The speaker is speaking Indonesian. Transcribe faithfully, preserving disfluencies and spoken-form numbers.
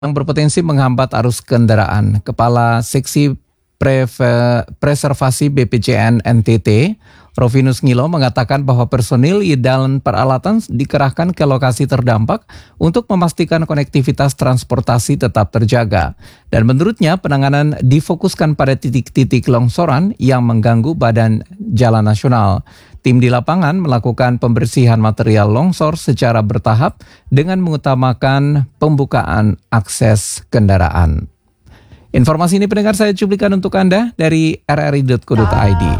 yang berpotensi menghambat arus kendaraan. Kepala Seksi Preve- Preservasi B P J N N T T, Rovinus Ngilo, mengatakan bahwa personil dan peralatan dikerahkan ke lokasi terdampak untuk memastikan konektivitas transportasi tetap terjaga. Dan menurutnya penanganan difokuskan pada titik-titik longsoran yang mengganggu badan jalan nasional. Tim di lapangan melakukan pembersihan material longsor secara bertahap dengan mengutamakan pembukaan akses kendaraan. Informasi ini pendengar saya cuplikan untuk Anda dari r r i titik co titik i d.